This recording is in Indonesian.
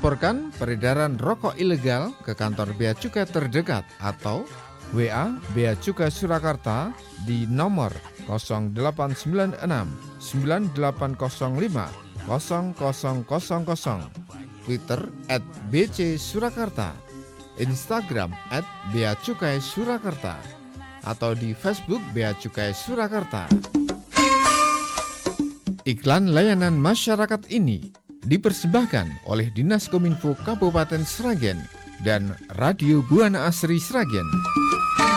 Laporkan peredaran rokok ilegal ke kantor Bea Cukai terdekat atau WA Bea Cukai Surakarta di nomor 0896 9805 0000, Twitter @bcsurakarta, Instagram @Bea Cukai Surakarta, atau di Facebook Bea Cukai Surakarta. Iklan layanan masyarakat ini dipersembahkan oleh Dinas Kominfo Kabupaten Sragen dan Radio Buana Asri Sragen.